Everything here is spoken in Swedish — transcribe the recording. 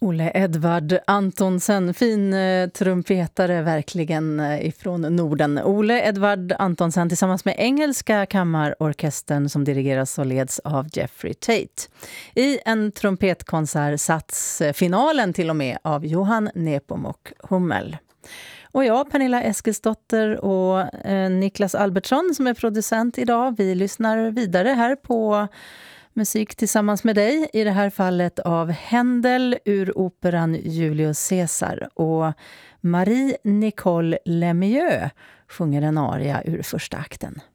Olle Edvard Antonsen, fin trumpetare verkligen ifrån Norden. Olle Edvard Antonsen tillsammans med engelska kammarorkestern som dirigeras och leds av Jeffrey Tate. I en trumpetkonsert satts finalen till och med av Johan Nepomuk Hummel. Och jag, Pernilla Eskilsdotter och Niklas Albertsson som är producent idag, vi lyssnar vidare här på musik tillsammans med dig, i det här fallet av Händel ur operan Julius Caesar, och Marie-Nicole Lemieux sjunger en aria ur första akten.